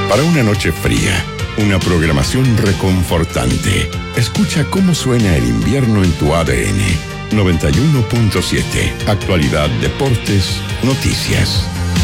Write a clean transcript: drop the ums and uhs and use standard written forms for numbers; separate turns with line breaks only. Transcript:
Para una noche fría, una programación reconfortante. Escucha cómo suena el invierno en tu ADN. 91.7. Actualidad, deportes, noticias.